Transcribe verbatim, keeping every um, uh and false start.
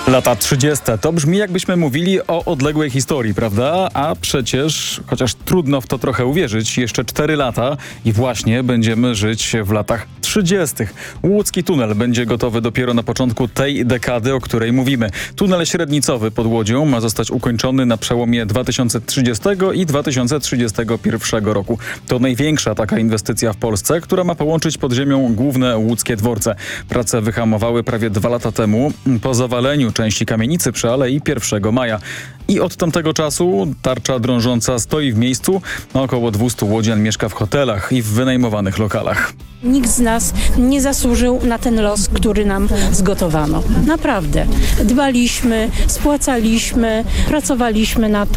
Lata trzydzieste. To brzmi, jakbyśmy mówili o odległej historii, prawda? A przecież, chociaż trudno w to trochę uwierzyć, jeszcze cztery lata i właśnie będziemy żyć w latach trzydziestych. Łódzki tunel będzie gotowy dopiero na początku tej dekady, o której mówimy. Tunel średnicowy pod Łodzią ma zostać ukończony na przełomie dwa tysiące trzydziestego i dwa tysiące trzydziestego pierwszego roku. To największa taka inwestycja w Polsce, która ma połączyć pod ziemią główne łódzkie dworce. Prace wyhamowały prawie dwa lata temu po zawaleniu części kamienicy przy Alei pierwszego maja. I od tamtego czasu tarcza drążąca stoi w miejscu. Około dwieście łodzian mieszka w hotelach i w wynajmowanych lokalach. Nikt z nas nie zasłużył na ten los, który nam zgotowano. Naprawdę. Dbaliśmy, spłacaliśmy, pracowaliśmy na to.